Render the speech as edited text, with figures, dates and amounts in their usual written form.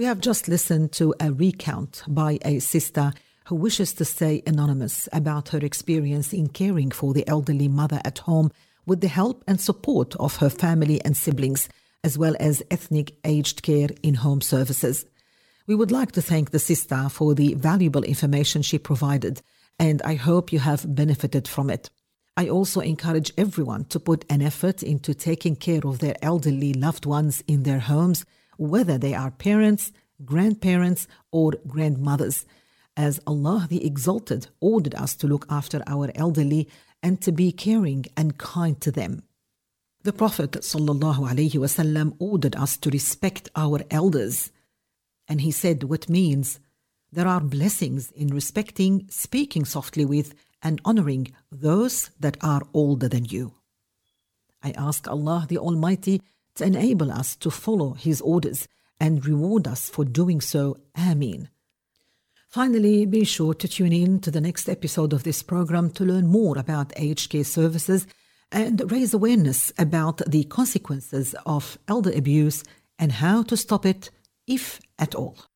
We have just listened to a recount by a sister who wishes to stay anonymous about her experience in caring for the elderly mother at home with the help and support of her family and siblings, as well as ethnic aged care in-home services. We would like to thank the sister for the valuable information she provided, and I hope you have benefited from it. I also encourage everyone to put an effort into taking care of their elderly loved ones in their homes, whether they are parents, grandparents, or grandmothers, as Allah the Exalted ordered us to look after our elderly and to be caring and kind to them. The Prophet ﷺ ordered us to respect our elders, and he said what means there are blessings in respecting, speaking softly with, and honoring those that are older than you. I ask Allah the Almighty to enable us to follow His orders and reward us for doing so. Ameen. Finally, be sure to tune in to the next episode of this program to learn more about aged care services and raise awareness about the consequences of elder abuse and how to stop it, if at all.